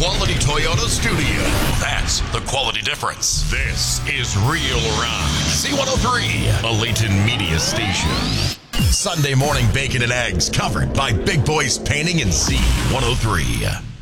quality Toyota studio. That's the quality difference. This is Real Rock. C103, a Layton media station. Sunday morning bacon and eggs covered by Big Boys Painting and C103.